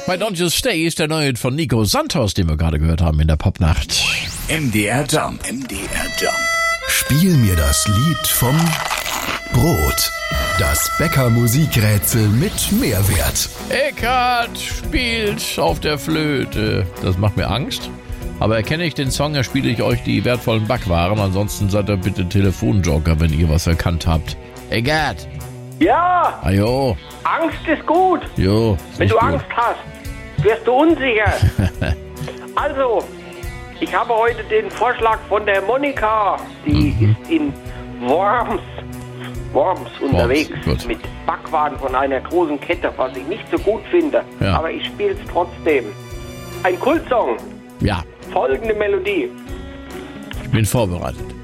Bei Don't You Stay ist der neue von Nico Santos, den wir gerade gehört haben in der Popnacht. MDR Jump. Spiel mir das Lied vom Brot. Das Bäcker-Musikrätsel mit Mehrwert. Eckart spielt auf der Flöte. Das macht mir Angst. Aber erkenne ich den Song, erspiele ich euch die wertvollen Backwaren. Ansonsten seid ihr bitte Telefonjoker, wenn ihr was erkannt habt. Eckart. Ja, Ajo. Angst ist gut. Jo. Wenn du Angst hast, wirst du unsicher. Also, ich habe heute den Vorschlag von der Monika. Die ist in Worms unterwegs gut. mit Backwaren von einer großen Kette, was ich nicht so gut finde. Ja. Aber ich spiele es trotzdem. Ein Kultsong. Ja, Folgende Melodie. ich bin vorbereitet.